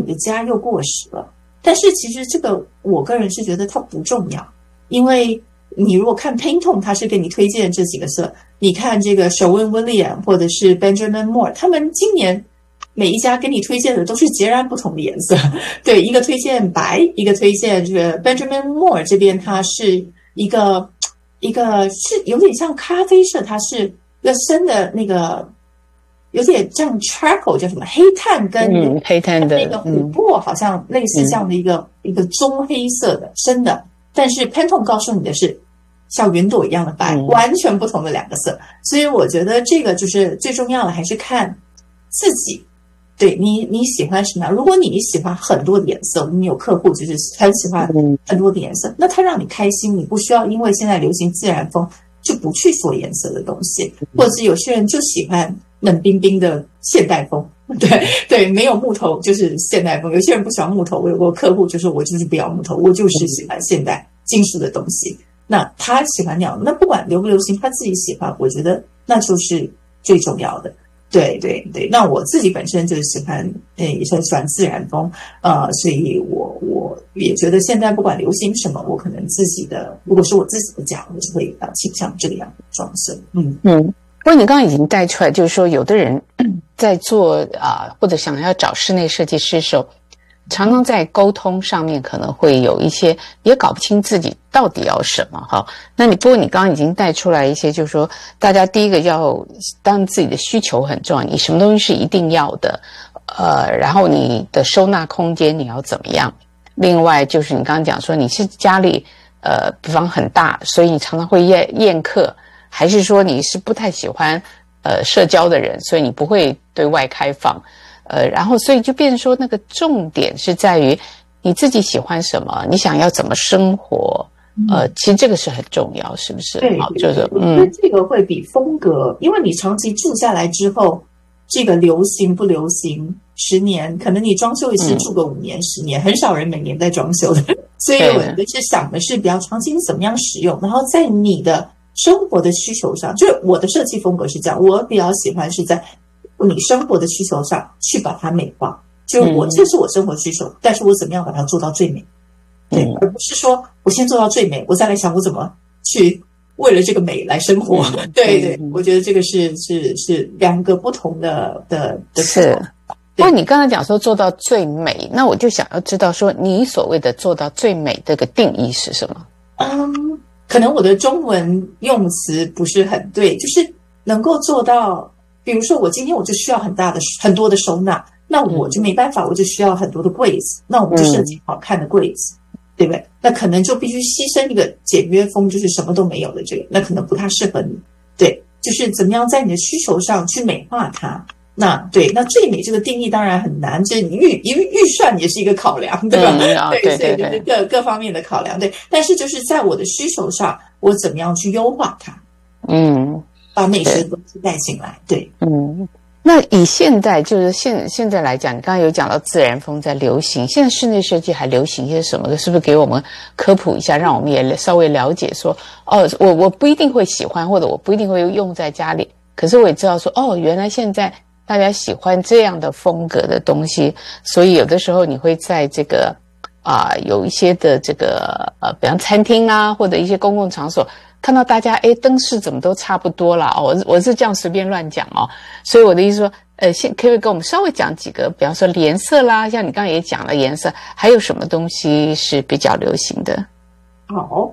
的家又过时了。但是其实这个我个人是觉得它不重要，因为你如果看 Pantone 它是给你推荐这几个色，你看这个 Sherwin-Williams 或者是 Benjamin Moore， 他们今年每一家给你推荐的都是截然不同的颜色。对，一个推荐白，一个推荐这个 Benjamin Moore 这边它是一个是有点像咖啡色，它是一个深的那个有点像 charcoal 叫什么黑炭跟黑炭的那个琥珀，好像类似这样的一个棕黑色的深的，但是 Pantone 告诉你的是像云朵一样的白，完全不同的两个色。所以我觉得这个就是最重要的，还是看自己，对你喜欢什么样。如果你喜欢很多的颜色，你有客户就是很喜欢很多的颜色，那他让你开心，你不需要因为现在流行自然风就不去做颜色的东西，或者是有些人就喜欢冷冰冰的现代风，对，没有木头就是现代风。有些人不喜欢木头，我有个客户就说我就是不要木头，我就是喜欢现代金属的东西。那他喜欢那样，那不管流不流行，他自己喜欢，我觉得那就是最重要的。对，那我自己本身就是喜欢，也是喜欢自然风，所以我也觉得现在不管流行什么，我可能自己的，如果是我自己的家，我是会倾向这个样的装饰。 不过你刚刚已经带出来，就是说有的人在做或者想要找室内设计师的时候，常常在沟通上面可能会有一些也搞不清自己到底要什么哈。那不过你刚刚已经带出来一些，就是说大家第一个要当然自己的需求很重要，你什么东西是一定要的，然后你的收纳空间你要怎么样。另外就是你刚刚讲说你是家里比方很大，所以你常常会宴客，还是说你是不太喜欢社交的人，所以你不会对外开放。然后所以就变成说那个重点是在于你自己喜欢什么，你想要怎么生活，其实这个是很重要，是不是？ 对，就是我觉得这个会比风格，因为你长期住下来之后，这个流行不流行10年，可能你装修一次住个5年10年，很少人每年在装修的，所以我是想的是比较长期怎么样使用，然后在你的生活的需求上，就是我的设计风格是这样，我比较喜欢是在你生活的需求上去把它美化，就是这是我生活需求，但是我怎么样把它做到最美，对，而不是说我先做到最美，我再来想我怎么去为了这个美来生活。对，我觉得这个是两个不同的是。不过你刚才讲说做到最美，那我就想要知道说你所谓的做到最美这个定义是什么？ 可能我的中文用词不是很对，就是能够做到，比如说我今天我就需要很多的收纳，那我就没办法，我就需要很多的柜子，那我们就设计好看的柜子，对不对？那可能就必须牺牲一个简约风，就是什么都没有的这个，那可能不太适合你。对，就是怎么样在你的需求上去美化它。那最美这个定义当然很难，这预算也是一个考量，对吧？对，所以就是各方面的考量，对。但是就是在我的需求上，我怎么样去优化它？把美学东西带进来，对。 那以现在就是现在来讲，你刚刚有讲到自然风在流行，现在室内设计还流行一些什么？是不是给我们科普一下，让我们也稍微了解说，我不一定会喜欢，或者我不一定会用在家里，可是我也知道说，原来现在大家喜欢这样的风格的东西，所以有的时候你会在这个有一些的这个比方餐厅啊，或者一些公共场所看到大家灯饰怎么都差不多啦，我是这样随便乱讲所以我的意思说可不可以跟我们稍微讲几个，比方说颜色啦，像你刚刚也讲了颜色，还有什么东西是比较流行的？ 好，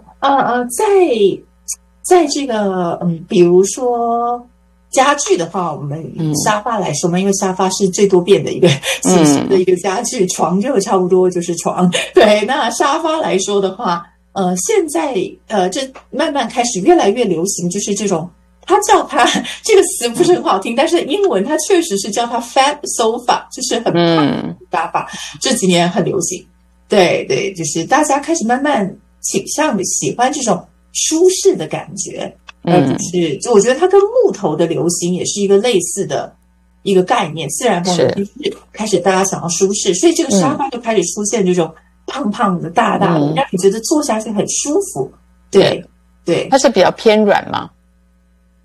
在这个比如说家具的话，我们以沙发来说嘛，因为沙发是最多变的一个形式的一个家具，床就差不多就是床。对，那沙发来说的话，现在这慢慢开始越来越流行，就是这种，他叫它这个词不是很好听，但是英文它确实是叫它 fat sofa， 就是很胖的沙发，这几年很流行。对，就是大家开始慢慢倾向的喜欢这种舒适的感觉。就我觉得它跟木头的流行也是一个类似的一个概念，自然风就是开始大家想要舒适，所以这个沙发就开始出现这种胖胖的大大的，让你觉得坐下去很舒服。对，它是比较偏软吗？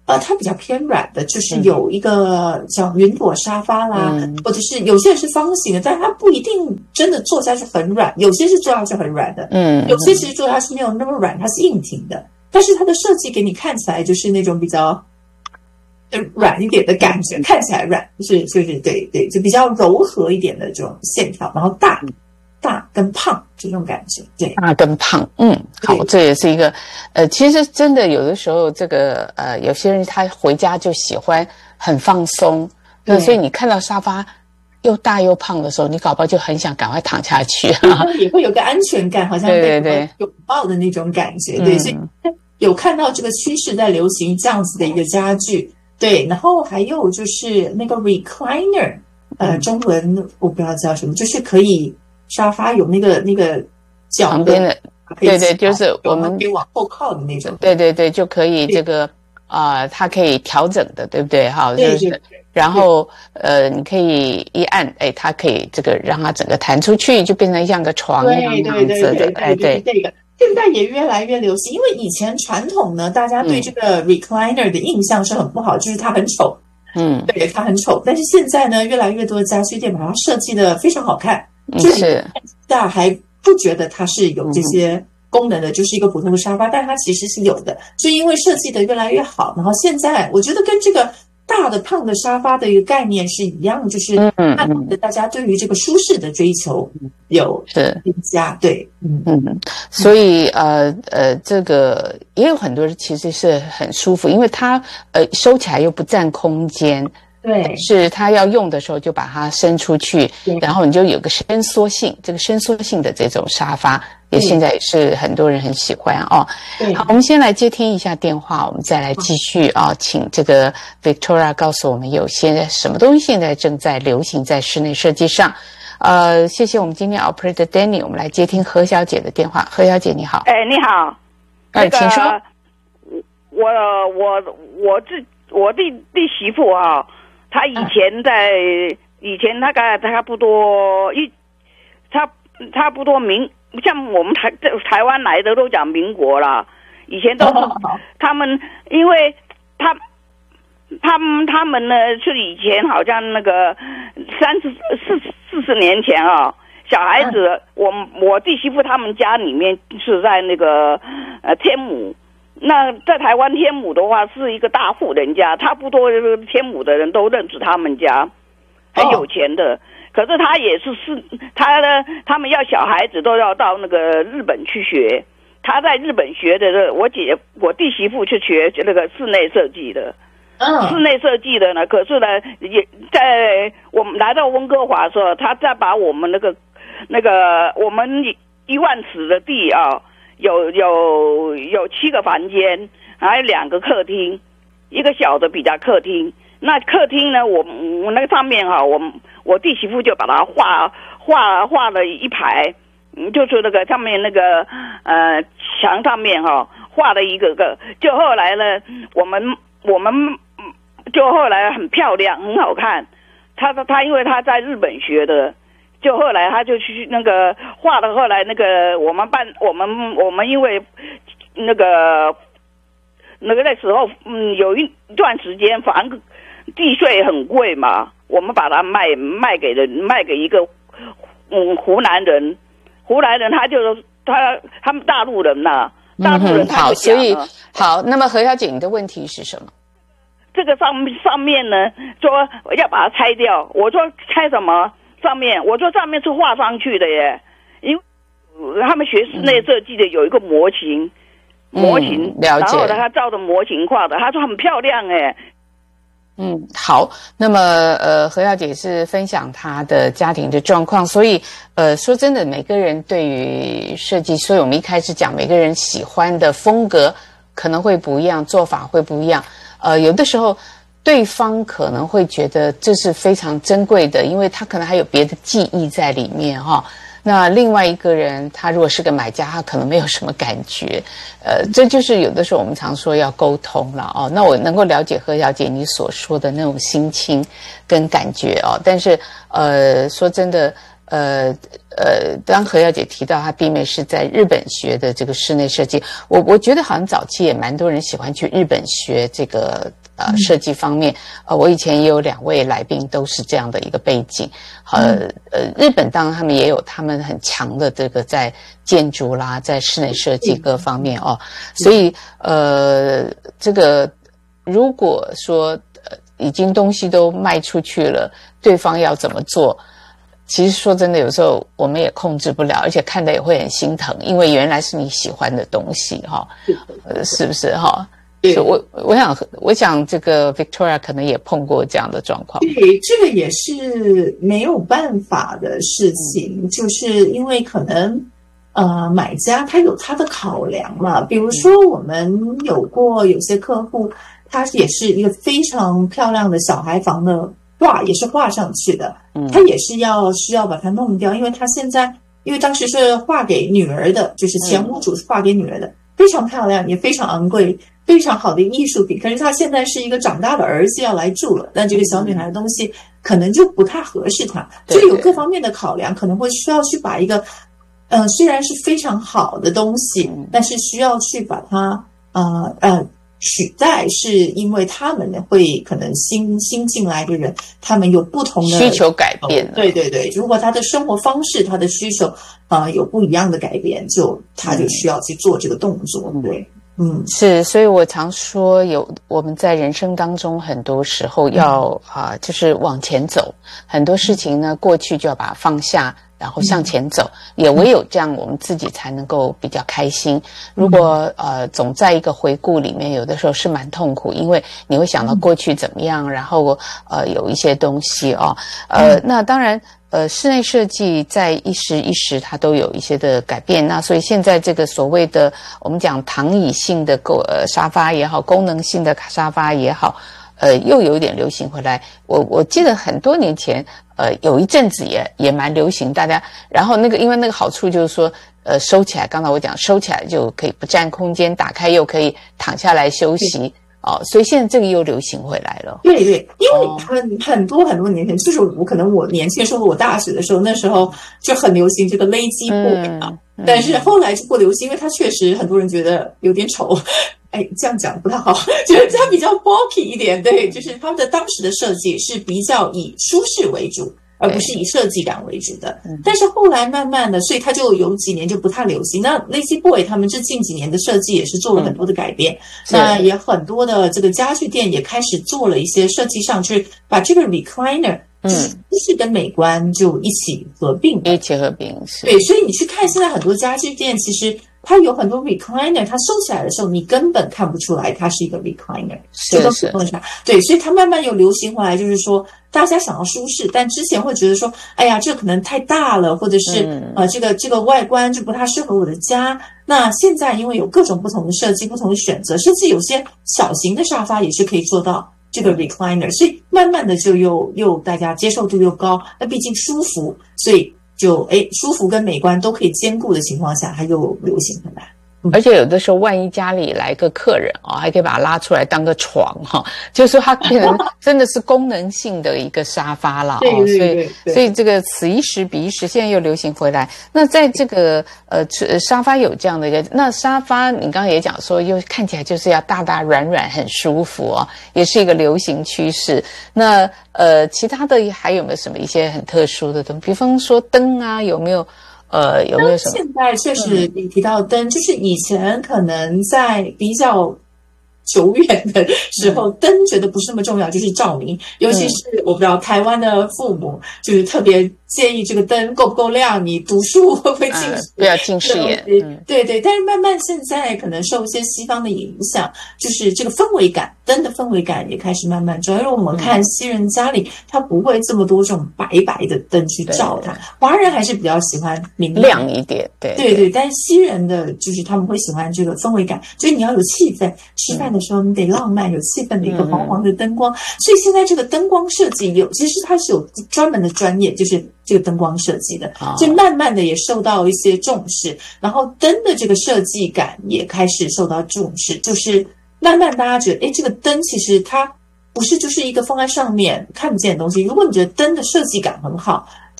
它比较偏软的，就是有一个像云朵沙发啦，或者是有些人是方形的，但是它不一定真的坐下去很软，有些是坐下去很软的，有些其实坐下去没有那么软，它是硬挺的，但是它的设计给你看起来就是那种比较软一点的感觉，看起来软，就是对，就比较柔和一点的这种线条，然后大跟胖这种感觉，对， 大跟胖，好，这也是一个，其实真的有的时候这个有些人他回家就喜欢很放松，所以你看到沙发又大又胖的时候，你搞不好就很想赶快躺下去， 也会有个安全感，好像被拥抱的那种感觉，对，所以有看到这个趋势在流行这样子的一个家具，对，然后还有就是那个 recliner，中文我不知道叫什么，就是可以。沙发有那个脚旁边的，对，就是我们可以往后靠的那种， 对，就可以这个它可以调整的，对不对？好，就是，然后你可以一按，它可以这个让它整个弹出去，就变成像个床一样子的， 对，这个现在也越来越流行，因为以前传统呢，大家对这个 recliner 的印象是很不好，就是它很丑，对，它很丑，但是现在呢，越来越多的家居店把它设计的非常好看。就是大家还不觉得它是有这些功能的，就是一个普通的沙发，但它其实是有的，就因为设计的越来越好，然后现在我觉得跟这个大的胖的沙发的一个概念是一样，就是慢慢的大家对于这个舒适的追求有增加，对， 所以这个也有很多人其实是很舒服，因为它收起来又不占空间。 对， 是他要用的时候就把它伸出去，然后你就有个伸缩性，这个伸缩性的这种沙发也现在也是很多人很喜欢哦。好，我们先来接听一下电话，我们再来继续请这个 Victoria 告诉我们有些什么东西现在正在流行在室内设计上。谢谢我们今天 Operator Danny， 我们来接听何小姐的电话。何小姐你好。 你好。 请说。 我弟媳妇他以前大概差不多差不多像我们台湾来的都讲民国啦，以前都是他们，因为他们呢是以前好像那个40年前小孩子，我弟媳妇他们家里面是在那个天母。那在台湾天母的话是一个大户人家，差不多天母的人都认识他们家，很有钱的。可是他也是他们要小孩子都要到那个日本去学。他在日本学的，我弟媳妇去学那个室内设计的。室内设计的呢，可是呢，也在我们来到温哥华的时候，他再把我们那个我们1万尺的地有7个房间，还有2个客厅，一个小的比较客厅。那客厅呢，我那个上面我弟媳妇就把它画了一排，就是那个上面那个墙上面画了一个个。就后来呢，我们就后来很漂亮，很好看。他因为他在日本学的。就后来他就去那个画了，后来那个我们因为那个那时候有一段时间地税很贵嘛，我们把它卖给一个湖南人他就是他们大陆人呐，大陆人他就讲了。 所以好，那么何小姐你的问题是什么？ 这个上面呢说要把它拆掉，我说拆什么？上面我说上面是画上去的耶，因为他们学室内设计的有一个模型， 了解， 然后他照着模型画的，他说很漂亮耶。 好，那么何小姐是分享她的家庭的状况，所以说真的，每个人对于设计，所以我们一开始讲每个人喜欢的风格可能会不一样，做法会不一样，有的时候。对方可能会觉得这是非常珍贵的，因为他可能还有别的记忆在里面那另外一个人，他如果是个买家，他可能没有什么感觉。这就是有的时候我们常说要沟通了那我能够了解何小姐你所说的那种心情跟感觉但是说真的， 当何小姐提到她弟妹是在日本学的这个室内设计，我觉得好像早期也蛮多人喜欢去日本学这个设计方面。我以前也有2位来宾都是这样的一个背景。日本当然他们也有他们很强的这个在建筑啦，在室内设计各方面哦，所以这个如果说已经东西都卖出去了，对方要怎么做？其实说真的，有时候我们也控制不了，而且看得也会很心疼，因为原来是你喜欢的东西哈，是不是哈？对，我想这个 Victoria 可能也碰过这样的状况。 对，这个也是没有办法的事情，就是因为可能买家他有他的考量嘛，比如说我们有些客户，他也是一个非常漂亮的小孩房的画，也是画上去的，他也是需要把它弄掉，因为他现在因为当时是画给女儿的，就是前屋主是画给女儿的，非常漂亮，也非常昂贵，非常好的艺术品。可是他现在是一个长大的儿子要来住了，那这个小女孩的东西可能就不太合适他，所以有各方面的考量，可能会需要去把一个虽然是非常好的东西，但是需要去把它取代，是因为他们会可能新进来的人，他们有不同的需求改变了。 对对对，如果他的生活方式、他的需求有不一样的改变，他就需要去做这个动作。对， 是，所以我常说我们在人生当中很多时候要就是往前走，很多事情呢过去就要把它放下，然后向前走，也唯有这样我们自己才能够比较开心。如果总在一个回顾里面，有的时候是蛮痛苦，因为你会想到过去怎么样，然后有一些东西那当然室内设计在一时一时它都有一些的改变，那所以现在这个所谓的我们讲躺椅性的沙发也好，功能性的沙发也好，又有一点流行回来。我记得很多年前有一阵子也蛮流行，大家然后因为那个好处就是说收起来，刚才我讲收起来就可以不占空间，打开又可以躺下来休息所以现在这个又流行回来了。 对对，因为很多年前，就是我年轻的时候，我大学的时候，那时候就很流行这个勒基布但是后来就不流行，因为它确实很多人觉得有点丑。这样讲不太好，就是它比较 bulky 一点，对，就是他们的当时的设计是比较以舒适为主，而不是以设计感为主的。但是后来慢慢的，所以它就有几年就不太流行。那 La-Z-Boy 他们这近几年的设计也是做了很多的改变，那也很多的这个家具店也开始做了一些设计上，就是把这个 recliner 就是舒适跟美观就一起合并， 是对，所以你去看现在很多家具店，其实它有很多 recliner， 它收起来的时候你根本看不出来它是一个 recliner， 是对，所以它慢慢又流行回来，就是说大家想要舒适，但之前会觉得说，哎呀，这可能太大了，或者是这个外观就不太适合我的家。那现在因为有各种不同的设计、不同的选择，甚至有些小型的沙发也是可以做到这个 recliner， 所以慢慢的就又大家接受度又高，那毕竟舒服，所以就舒服跟美观都可以兼顾的情况下，它又流行回来。 而且有的时候万一家里来个客人还可以把它拉出来当个床就是说它变成真的是功能性的一个沙发了所以这个此一时彼一时，现在又流行回来。那在这个沙发有这样的一个，那沙发你刚刚也讲说又看起来就是要大大软软很舒服也是一个流行趋势。那其他的还有没有什么一些很特殊的东西，比方说灯有没有有没有什么？ 现在确实你提到灯，就是以前可能在比较久远的时候，灯觉得不是那么重要，就是照明，尤其是我不知道台湾的父母就是特别介意这个灯够不够亮，你读书会不会近视， 不要近视眼。 对对，但是慢慢现在可能受一些西方的影响，就是这个氛围感，灯的氛围感也开始慢慢重要。因为我们看西人家里，他不会这么多这种白白的灯去照它，华人还是比较喜欢明亮一点。 对，但是西人的就是他们会喜欢这个氛围感，就是你要有气氛，吃饭的时候你得浪漫有气氛的一个黄黄的灯光。所以现在这个灯光设计其实它是有专门的专业，就是这个灯光设计的，所以慢慢的也受到一些重视，然后灯的这个设计感也开始受到重视，就是慢慢大家觉得这个灯其实它不是就是一个放在上面看不见的东西，如果你觉得灯的设计感很好，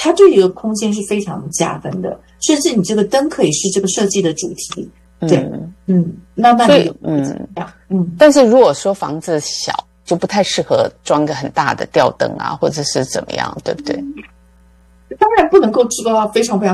它对一个空间是非常加分的，甚至你这个灯可以是这个设计的主题。对，慢慢的但是如果说房子小，就不太适合装个很大的吊灯啊，或者是怎么样，对不对？ 当然不能够做到非常非常